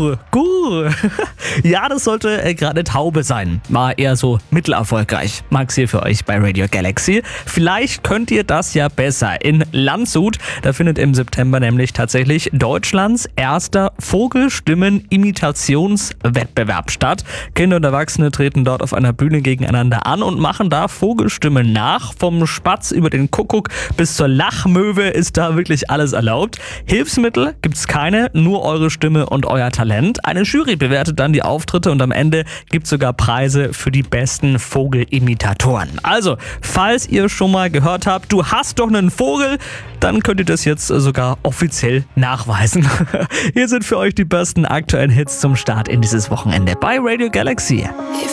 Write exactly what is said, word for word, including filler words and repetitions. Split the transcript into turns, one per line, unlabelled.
Gur, Gur. Ja, das sollte äh, gerade eine Taube sein. War eher so mittelerfolgreich. Max hier für euch bei Radio Galaxy. Vielleicht könnt ihr das ja besser. In Landshut, da findet im September nämlich tatsächlich Deutschlands erster Vogelstimmen-Imitationswettbewerb statt. Kinder und Erwachsene treten dort auf einer Bühne gegeneinander an und machen da Vogelstimmen nach. Vom Spatz über den Kuckuck bis zur Lachmöwe ist da wirklich alles erlaubt. Hilfsmittel gibt's keine, nur eure Stimme und euer Talent. Eine Jury bewertet dann die Auftritte und am Ende gibt's sogar Preise für die besten Vogelimitatoren. Also, falls ihr schon mal gehört habt, du hast doch einen Vogel, dann könnt ihr das jetzt sogar offiziell nachweisen. Hier sind für euch die besten aktuellen Hits zum Start in dieses Wochenende bei Radio Galaxy.